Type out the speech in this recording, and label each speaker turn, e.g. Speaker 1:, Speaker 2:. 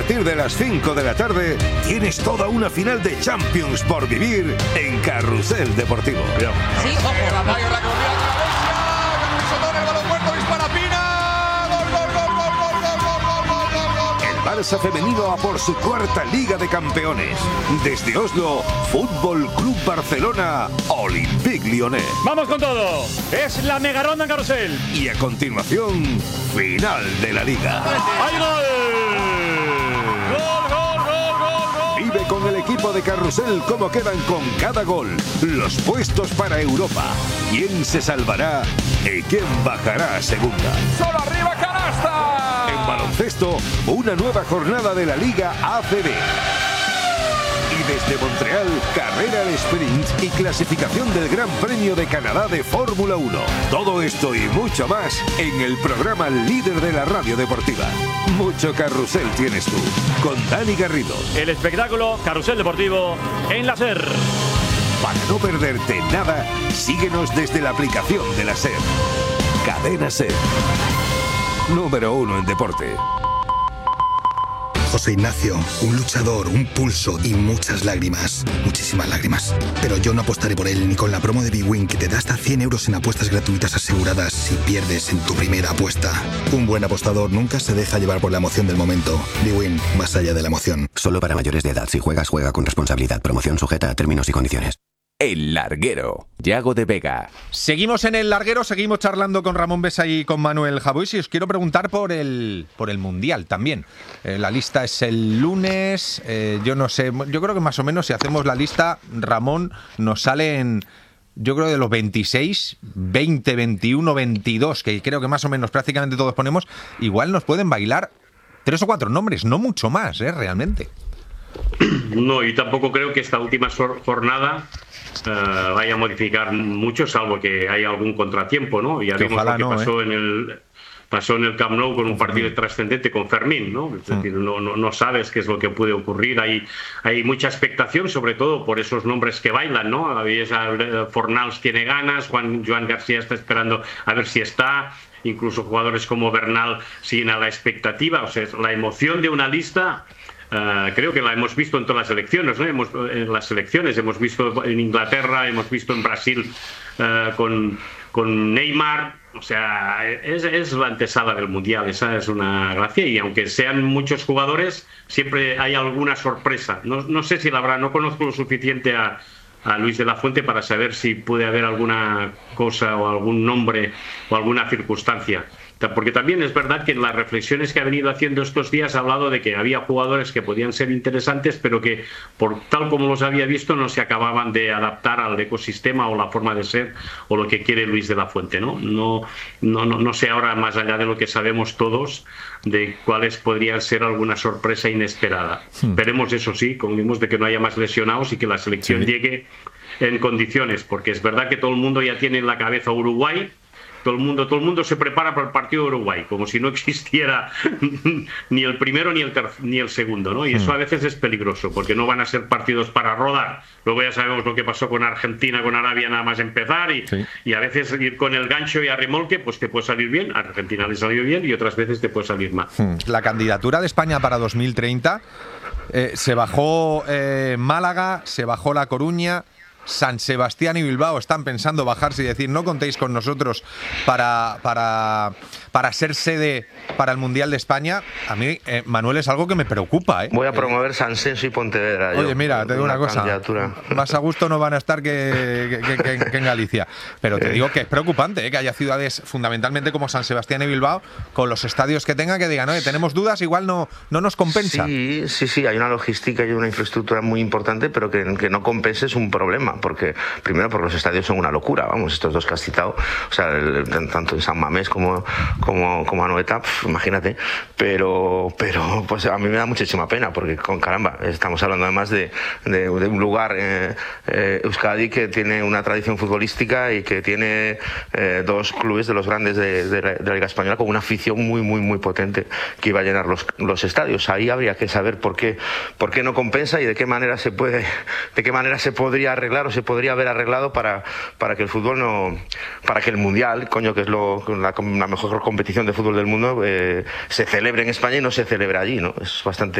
Speaker 1: partir de las 5 de la tarde tienes toda una final de Champions por vivir en Carrusel Deportivo.
Speaker 2: Sí, ojo, la Mayo, la corrida de Valencia, Pisotón, el balón muerto, dispara Pina, gol.
Speaker 1: El Barça femenino a por su cuarta Liga de Campeones. Desde Oslo, Fútbol Club Barcelona, Olympique Lyonnais.
Speaker 3: ¡Vamos con todo! Es la mega ronda en Carrusel.
Speaker 1: Y a continuación, final de la Liga.
Speaker 3: ¡Hay gol!
Speaker 1: Vive con el equipo de Carrusel cómo quedan con cada gol, los puestos para Europa, quién se salvará y quién bajará a segunda.
Speaker 2: Solo arriba, canasta.
Speaker 1: En baloncesto, una nueva jornada de la Liga ACB. Y desde Montreal, carrera al sprint y clasificación del Gran Premio de Canadá de Fórmula 1. Todo esto y mucho más en el programa líder de la radio deportiva. Mucho carrusel tienes tú, con Dani Garrido.
Speaker 3: El espectáculo Carrusel Deportivo en la SER.
Speaker 1: Para no perderte nada, síguenos desde la aplicación de la SER. Cadena SER. Número 1 en deporte.
Speaker 4: José Ignacio, un luchador, un pulso y muchas lágrimas. Muchísimas lágrimas. Pero yo no apostaré por él ni con la promo de bwin que te da hasta 100 euros en apuestas gratuitas aseguradas si pierdes en tu primera apuesta. Un buen apostador nunca se deja llevar por la emoción del momento. bwin, más allá de la emoción.
Speaker 5: Solo para mayores de edad. Si juegas, juega con responsabilidad. Promoción sujeta a términos y condiciones.
Speaker 6: El Larguero, Yago de Vega.
Speaker 7: Seguimos en El Larguero, seguimos charlando con Ramón Besa y con Manuel Javois y os quiero preguntar por el Mundial también. La lista es el lunes, yo no sé, yo creo que más o menos si hacemos la lista, Ramón, nos salen, yo creo de los 26, 20, 21, 22, que creo que más o menos prácticamente todos ponemos, igual nos pueden bailar 3 o 4 nombres, no mucho más, realmente.
Speaker 8: No, y tampoco creo que esta última jornada vaya a modificar mucho, salvo que haya algún contratiempo, ¿no? Ya vimos lo que pasó en el Camp Nou con un partido trascendente con Fermín, ¿no? Es decir, no sabes qué es lo que puede ocurrir. Hay mucha expectación, sobre todo por esos nombres que bailan, ¿no? Fornals tiene ganas, Joan García está esperando a ver si está. Incluso jugadores como Bernal siguen a la expectativa. O sea, la emoción de una lista. Creo que la hemos visto en todas las elecciones, ¿no? En las selecciones hemos visto en Inglaterra, hemos visto en Brasil con Neymar. O sea, es la antesala del Mundial, esa es una gracia, y aunque sean muchos jugadores, siempre hay alguna sorpresa. No sé si la habrá, no conozco lo suficiente a Luis de la Fuente para saber si puede haber alguna cosa o algún nombre o alguna circunstancia. Porque también es verdad que en las reflexiones que ha venido haciendo estos días ha hablado de que había jugadores que podían ser interesantes, pero que por tal como los había visto no se acababan de adaptar al ecosistema o la forma de ser o lo que quiere Luis de la Fuente, ¿no? No sé ahora, más allá de lo que sabemos todos, de cuáles podrían ser alguna sorpresa inesperada. Esperemos, eso sí, de que no haya más lesionados y que la selección llegue en condiciones, porque es verdad que todo el mundo ya tiene en la cabeza Uruguay. Todo el mundo se prepara para el partido de Uruguay, como si no existiera ni el primero ni el segundo, ¿no? Y eso a veces es peligroso, porque no van a ser partidos para rodar. Luego ya sabemos lo que pasó con Argentina, con Arabia, nada más empezar, y a veces ir con el gancho y a remolque, pues te puede salir bien. A Argentina le salió bien y otras veces te puede salir mal.
Speaker 7: La candidatura de España para 2030 se bajó Málaga, se bajó La Coruña. San Sebastián y Bilbao están pensando bajarse y decir no contéis con nosotros para ser sede para el Mundial de España. A mí, Manuel, es algo que me preocupa.
Speaker 9: Voy a promover San Senso y Pontevedra.
Speaker 7: Oye, mira, te digo una cosa. Más a gusto no van a estar que en Galicia. Pero te digo que es preocupante que haya ciudades fundamentalmente como San Sebastián y Bilbao, con los estadios que tengan, que digan, oye, tenemos dudas, igual no nos compensa.
Speaker 9: Sí, hay una logística y una infraestructura muy importante, pero que no compense es un problema. Porque los estadios son una locura, vamos, estos dos que has citado, o sea, tanto en San Mamés como Anoeta, imagínate, pero pues a mí me da muchísima pena, porque caramba, estamos hablando además de un lugar, Euskadi, que tiene una tradición futbolística y que tiene 2 clubes de los grandes de la Liga Española con una afición muy, muy, muy potente que iba a llenar los estadios. Ahí habría que saber por qué no compensa y de qué manera se podría arreglar o se podría haber arreglado para que el fútbol para que el Mundial, que es la mejor competición de fútbol del mundo, se celebre en España y no se celebre allí, ¿no? Es bastante